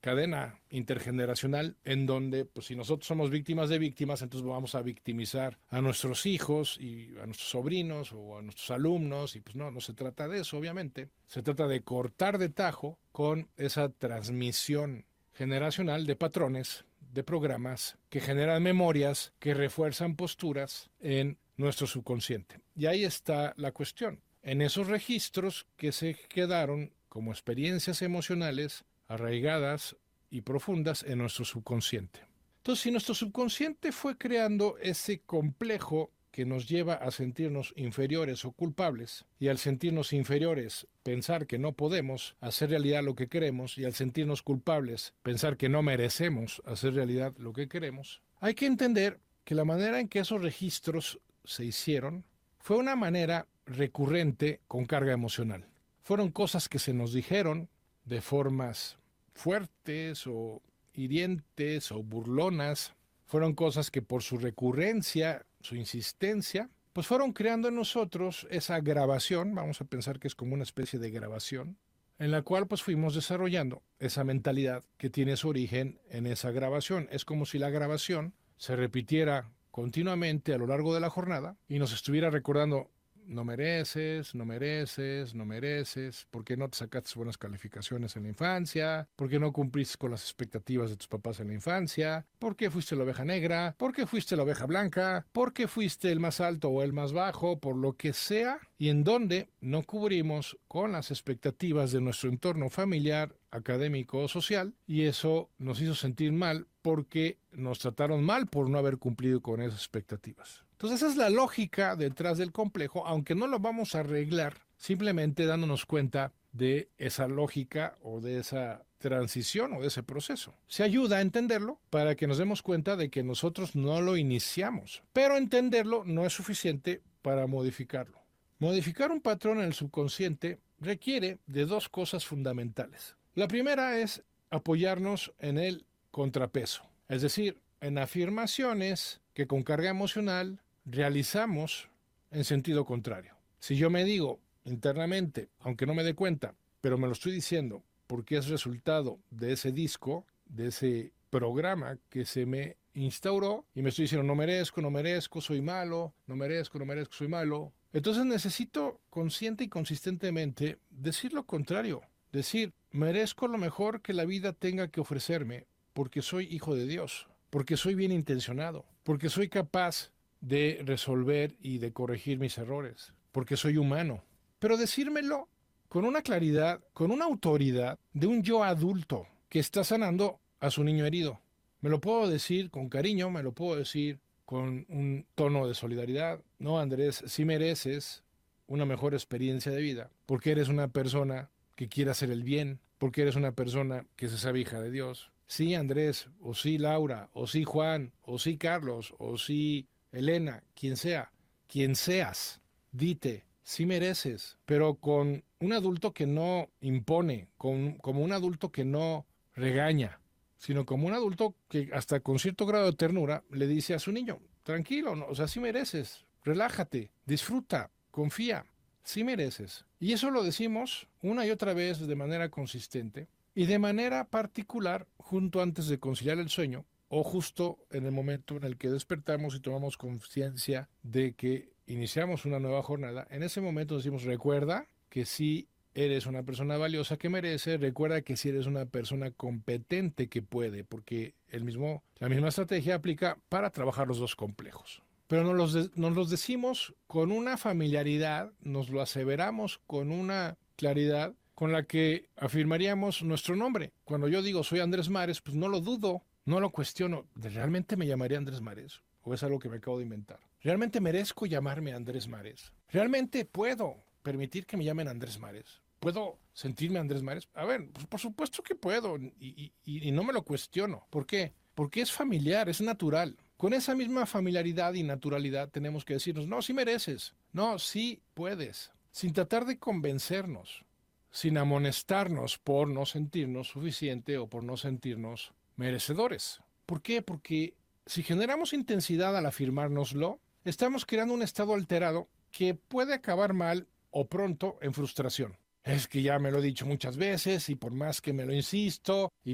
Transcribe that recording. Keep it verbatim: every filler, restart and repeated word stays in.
cadena intergeneracional en donde, pues si nosotros somos víctimas de víctimas, entonces vamos a victimizar a nuestros hijos y a nuestros sobrinos o a nuestros alumnos, y pues no, no se trata de eso, obviamente. Se trata de cortar de tajo con esa transmisión generacional de patrones, de programas que generan memorias, que refuerzan posturas en nuestro subconsciente. Y ahí está la cuestión. En esos registros que se quedaron como experiencias emocionales arraigadas y profundas en nuestro subconsciente. Entonces, si nuestro subconsciente fue creando ese complejo que nos lleva a sentirnos inferiores o culpables, y al sentirnos inferiores pensar que no podemos hacer realidad lo que queremos, y al sentirnos culpables pensar que no merecemos hacer realidad lo que queremos, hay que entender que la manera en que esos registros se hicieron fue una manera recurrente con carga emocional. Fueron cosas que se nos dijeron de formas fuertes o hirientes o burlonas. Fueron cosas que por su recurrencia, su insistencia, pues fueron creando en nosotros esa grabación, vamos a pensar que es como una especie de grabación, en la cual pues fuimos desarrollando esa mentalidad que tiene su origen en esa grabación. Es como si la grabación se repitiera continuamente a lo largo de la jornada y nos estuviera recordando: no mereces, no mereces, no mereces, ¿por qué no te sacaste buenas calificaciones en la infancia? ¿Por qué no cumpliste con las expectativas de tus papás en la infancia? ¿Por qué fuiste la oveja negra? ¿Por qué fuiste la oveja blanca? ¿Por qué fuiste el más alto o el más bajo? Por lo que sea, y en donde no cubrimos con las expectativas de nuestro entorno familiar, académico o social, y eso nos hizo sentir mal porque nos trataron mal por no haber cumplido con esas expectativas. Entonces esa es la lógica detrás del complejo, aunque no lo vamos a arreglar simplemente dándonos cuenta de esa lógica o de esa transición o de ese proceso. Se ayuda a entenderlo para que nos demos cuenta de que nosotros no lo iniciamos, pero entenderlo no es suficiente para modificarlo. Modificar un patrón en el subconsciente requiere de dos cosas fundamentales. La primera es apoyarnos en el contrapeso, es decir, en afirmaciones que con carga emocional realizamos en sentido contrario. Si yo me digo internamente, aunque no me dé cuenta, pero me lo estoy diciendo porque es resultado de ese disco, de ese programa que se me instauró, y me estoy diciendo no merezco, no merezco, soy malo, no merezco, no merezco, soy malo, entonces necesito consciente y consistentemente decir lo contrario. Decir, merezco lo mejor que la vida tenga que ofrecerme porque soy hijo de Dios, porque soy bien intencionado, porque soy capaz de resolver y de corregir mis errores, porque soy humano. Pero decírmelo con una claridad, con una autoridad de un yo adulto que está sanando a su niño herido. Me lo puedo decir con cariño, me lo puedo decir con un tono de solidaridad. No, Andrés, sí mereces una mejor experiencia de vida, porque eres una persona que quiere hacer el bien, porque eres una persona que se sabe hija de Dios. Sí, Andrés, o sí, Laura, o sí, Juan, o sí, Carlos, o sí, Elena, quien sea, quien seas, dite, sí mereces, pero con un adulto que no impone, con, como un adulto que no regaña, sino como un adulto que hasta con cierto grado de ternura le dice a su niño, tranquilo, no, o sea, sí mereces, relájate, disfruta, confía, sí mereces. Y eso lo decimos una y otra vez de manera consistente y de manera particular junto antes de conciliar el sueño o justo en el momento en el que despertamos y tomamos conciencia de que iniciamos una nueva jornada. En ese momento decimos, recuerda que sí eres una persona valiosa que merece, recuerda que si eres una persona competente que puede, porque el mismo, la misma estrategia aplica para trabajar los dos complejos. Pero nos los, de, nos los decimos con una familiaridad, nos lo aseveramos con una claridad con la que afirmaríamos nuestro nombre. Cuando yo digo soy Andrés Mares, pues no lo dudo, no lo cuestiono. ¿Realmente me llamaría Andrés Mares? ¿O es algo que me acabo de inventar? ¿Realmente merezco llamarme Andrés Mares? ¿Realmente puedo permitir que me llamen Andrés Mares? ¿Puedo sentirme Andrés Mares? A ver, pues por supuesto que puedo y, y, y no me lo cuestiono. ¿Por qué? Porque es familiar, es natural. Con esa misma familiaridad y naturalidad tenemos que decirnos, no, sí mereces, no, sí puedes, sin tratar de convencernos, sin amonestarnos por no sentirnos suficiente o por no sentirnos merecedores. ¿Por qué? Porque si generamos intensidad al afirmárnoslo, estamos creando un estado alterado que puede acabar mal o pronto en frustración. Es que ya me lo he dicho muchas veces y por más que me lo insisto y